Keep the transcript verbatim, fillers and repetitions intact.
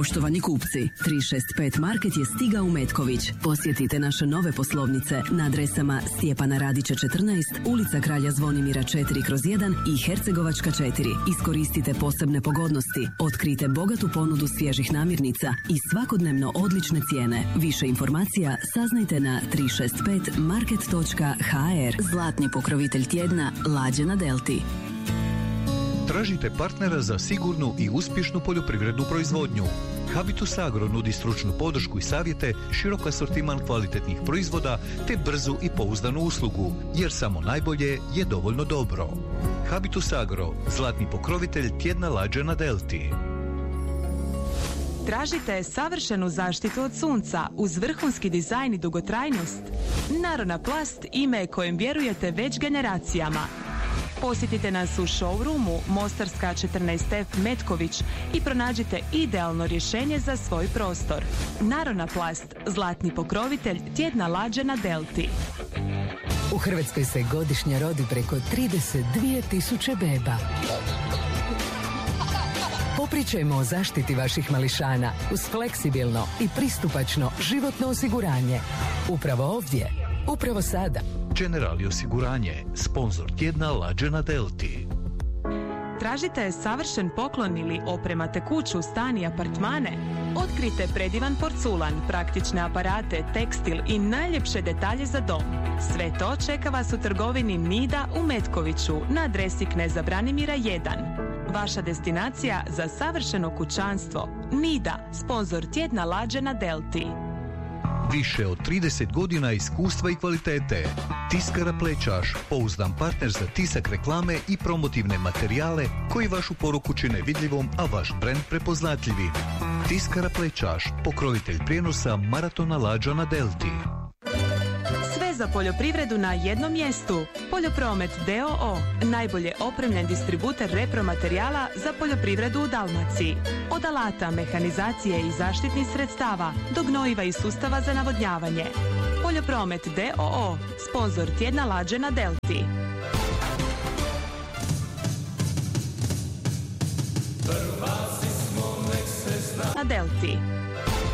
Poštovani kupci, tri šest pet Market je stigao u Metković. Posjetite naše nove poslovnice na adresama Stjepana Radića četrnaest, ulica Kralja Zvonimira četiri kroz jedan i Hercegovačka četiri. Iskoristite posebne pogodnosti, otkrite bogatu ponudu svježih namirnica i svakodnevno odlične cijene. Više informacija saznajte na tri šest pet market točka ha er. Zlatni pokrovitelj tjedna lađe na Delti. Tražite partnera za sigurnu i uspješnu poljoprivrednu proizvodnju. Habitus Agro nudi stručnu podršku i savjete, širok asortiman kvalitetnih proizvoda te brzu i pouzdanu uslugu, jer samo najbolje je dovoljno dobro. Habitus Agro, zlatni pokrovitelj tjedna lađe na Delti. Tražite savršenu zaštitu od sunca uz vrhunski dizajn i dugotrajnost? Narona Plast ime kojem vjerujete već generacijama. Posjetite nas u showroomu Mostarska četrnaest ef Metković i pronađite idealno rješenje za svoj prostor. Narona Plast, zlatni pokrovitelj tjedna lađe na Delti. U Hrvatskoj se godišnje rodi preko trideset dvije tisuće beba. Popričajmo o zaštiti vaših mališana uz fleksibilno i pristupačno životno osiguranje. Upravo ovdje, upravo sada. Generali osiguranje, sponzor tjedna lađe na Delti. Tražite savršen poklon ili opremate kuću, stan i apartmane? Otkrite predivan porculan, praktične aparate, tekstil i najljepše detalje za dom. Sve to čeka vas u trgovini Nida u Metkoviću na adresi Kneza Branimira jedan. Vaša destinacija za savršeno kućanstvo. Nida, sponzor tjedna lađe na Delti. Više od trideset godina iskustva i kvalitete. Tiskara Plećaš, pouzdan partner za tisak reklame i promotivne materijale koji vašu poruku čine vidljivom, a vaš brend prepoznatljivim. Tiskara Plećaš, pokrovitelj prijenosa Maratona lađa na Delti. Sve za poljoprivredu na jednom mjestu. Poljopromet d o o, najbolje opremljen distributer repromaterijala za poljoprivredu u Dalmaciji. Od alata, mehanizacije i zaštitnih sredstava do gnojiva i sustava za navodnjavanje. Poljopromet d o o, sponzor tjedna lađe na Delti. Na Delti.